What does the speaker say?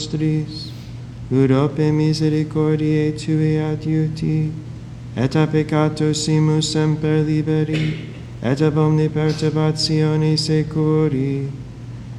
nostris, ut ope misericordiae Tui adiuti, et a peccatossimus semper liberi, et ab omni perturbatione securi,